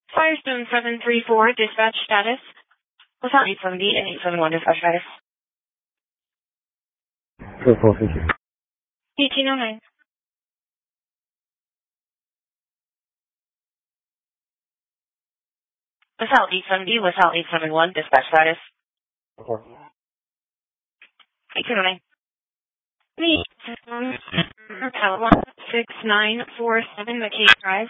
Firestone 734, dispatch status. Without 870 and 871, dispatch status. 1809. Without 870, without 871, dispatch status. 1809. Hotel 16947, McKay Drive.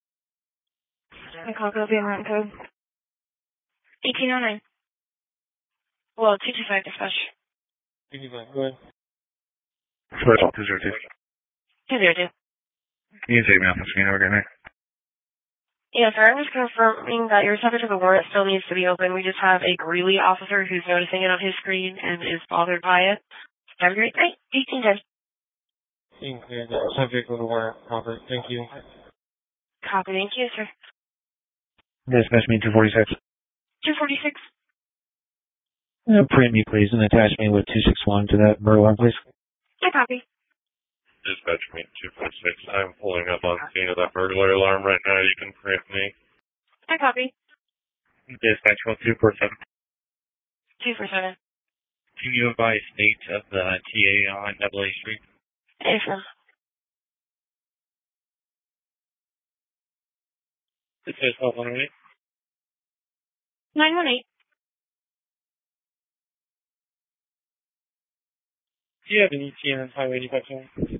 Copy and route code. 1809. Well, 225 dispatch. 225, go ahead. Switch 202. 202. You can take me off the screen over again. Yeah, sir, I'm just confirming that your subject of the warrant still needs to be open. We just have a Greeley officer who's noticing it on his screen and is bothered by it. Have a great night. 1810. You can clear the subject of the warrant. Copy. Thank you. Copy. Thank you, sir. Dispatch me 246. 246. Print me, please, and attach me with 261 to that burglar, please. I copy. Dispatch me 246. I'm pulling up on scene of that burglar alarm right now. You can print me. I copy. Dispatch 247. 247. Can you advise state of the TA on AA Street? Yes, sir. It says 1218. 918. Do you have an ETA on Highway 85?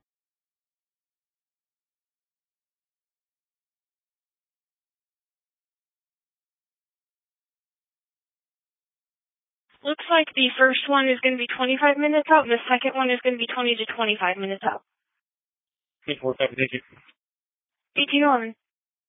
Looks like the first one is going to be 25 minutes out, and the second one is going to be 20 to 25 minutes out. 845, thank you. 1811.